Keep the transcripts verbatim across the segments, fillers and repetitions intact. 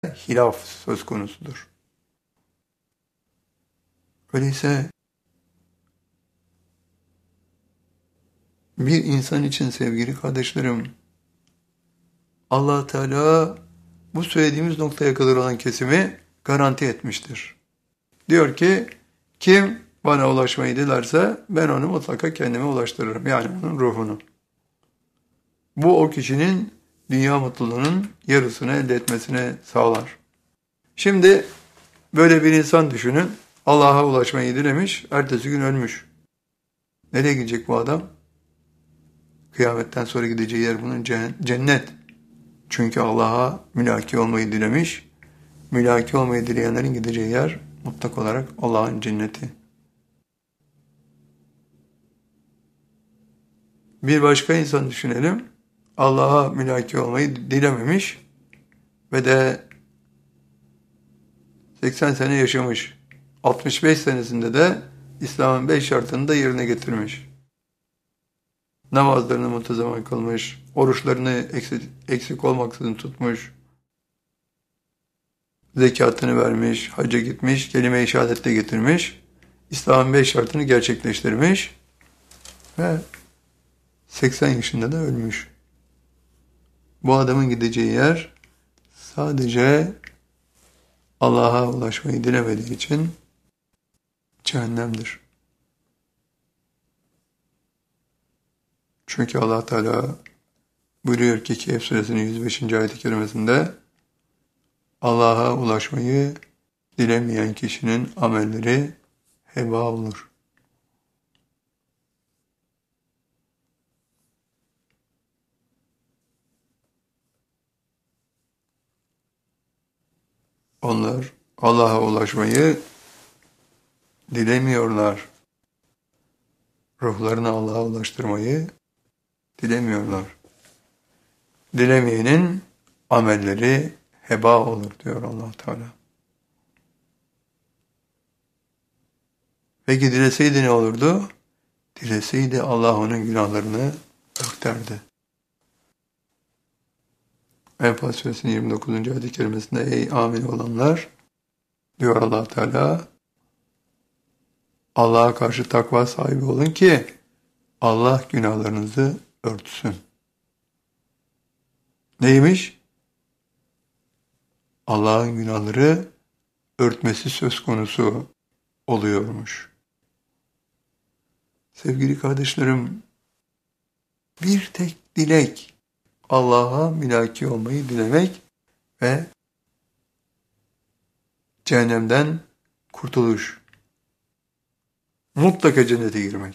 hilaf söz konusudur. Öyleyse bir insan için sevgili kardeşlerim, Allah Teala bu söylediğimiz noktaya kadar olan kesimi garanti etmiştir. Diyor ki, kim bana ulaşmayı dilerse ben onu mutlaka kendime ulaştırırım. Yani onun ruhunu. Bu o kişinin dünya mutluluğunun yarısını elde etmesine sağlar. Şimdi böyle bir insan düşünün. Allah'a ulaşmayı dilemiş, ertesi gün ölmüş. Nereye gidecek bu adam? Kıyametten sonra gideceği yer bunun cennet. Çünkü Allah'a mülaki olmayı dilemiş. Mülaki olmayı dileyenlerin gideceği yer mutlak olarak Allah'ın cenneti. Bir başka insan düşünelim. Allah'a mülaki olmayı dilememiş ve de seksen sene yaşamış. altmış beş senesinde de İslam'ın beş şartını da yerine getirmiş. Namazlarını muntazaman kılmış, oruçlarını eksik, eksik olmaksızın tutmuş, zekatını vermiş, hacca gitmiş, kelime-i şehadette getirmiş, İslam'ın beş şartını gerçekleştirmiş ve seksen yaşında da ölmüş. Bu adamın gideceği yer sadece Allah'a ulaşmayı dilemediği için cehennemdir. Çünkü Allah Teala buyuruyor ki Kehf suresinin yüz beşinci ayet-i kerimesinde Allah'a ulaşmayı dilemeyen kişinin amelleri heba olur. Onlar Allah'a ulaşmayı dilemiyorlar. Ruhlarını Allah'a ulaştırmayı dilemiyorlar. Dilemeyenin amelleri heba olur diyor Allah Teala. Peki dileseydi ne olurdu? Dileseydi Allah onun günahlarını örterdi. Enfal suresinin yirmi dokuzuncu ayet-i kerimesinde ey amin olanlar diyor Allah Teala, Allah'a karşı takva sahibi olun ki Allah günahlarınızı örtsün. Neymiş? Allah'ın günahları örtmesi söz konusu oluyormuş. Sevgili kardeşlerim, bir tek dilek Allah'a mülaki olmayı dilemek ve cehennemden kurtuluş. Mutlaka cennete girmek.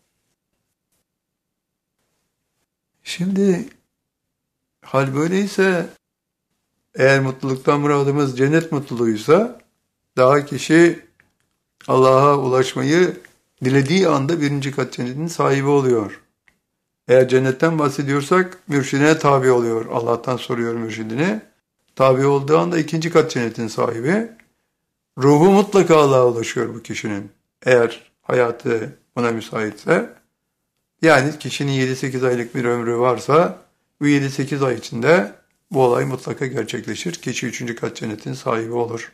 Şimdi hal böyleyse, eğer mutluluktan muradımız cennet mutluluğuysa, daha kişi Allah'a ulaşmayı dilediği anda birinci kat cennetin sahibi oluyor. Eğer cennetten bahsediyorsak mürşidine tabi oluyor. Allah'tan soruyor mürşidine. Tabi olduğu anda ikinci kat cennetin sahibi. Ruhu mutlaka Allah'a ulaşıyor bu kişinin. Eğer hayatı buna müsaitse. Yani kişinin yedi sekiz aylık bir ömrü varsa bu yedi sekiz ay içinde bu olay mutlaka gerçekleşir. Kişi üçüncü kat cennetin sahibi olur.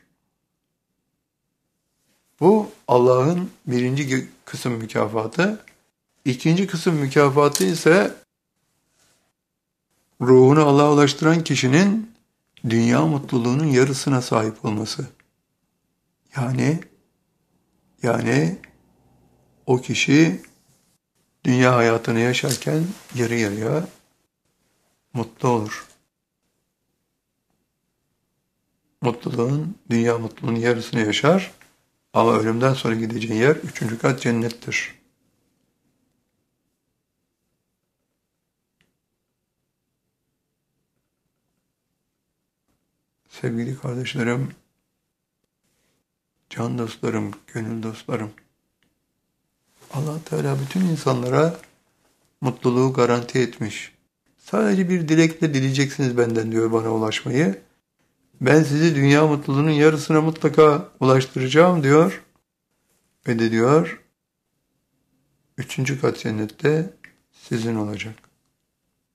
Bu Allah'ın birinci kısım mükafatı. İkinci kısım mükafatı ise ruhunu Allah'a ulaştıran kişinin dünya mutluluğunun yarısına sahip olması. Yani yani o kişi dünya hayatını yaşarken yarı yarıya mutlu olur. Mutluluğun, dünya mutluluğunun yarısını yaşar ama ölümden sonra gideceği yer üçüncü kat cennettir. Sevgili kardeşlerim, can dostlarım, gönül dostlarım, Allah Teala bütün insanlara mutluluğu garanti etmiş. Sadece bir dilekle dileyeceksiniz benden diyor bana ulaşmayı. Ben sizi dünya mutluluğunun yarısına mutlaka ulaştıracağım diyor. Ve de diyor, üçüncü kat cennette sizin olacak.